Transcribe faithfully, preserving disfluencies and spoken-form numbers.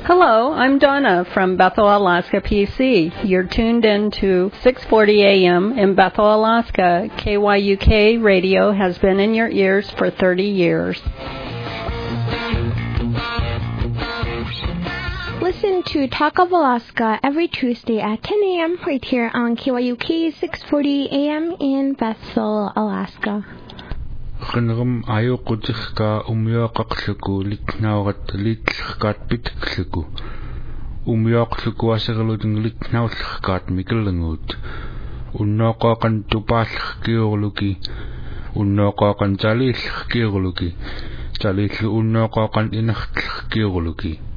Hello, I'm Donna from Bethel, Alaska, P C. You're tuned in to six forty a m in Bethel, Alaska. K Y U K radio has been in your ears for thirty years. Listen to Talk of Alaska every Tuesday at ten a m right here on K Y U K six forty a m in Bethel, Alaska. Qinrum ayuqutiqqa umyuaqaqluku liknaurat liitllerkaat pitikluku umyuaqluku aserluting liknaullerkaat mikellanguut unnoqaqan tupaallerkiurluki unnoqaqan taliillerkiurluki taliillu unnoqaqan inertlerkiurluki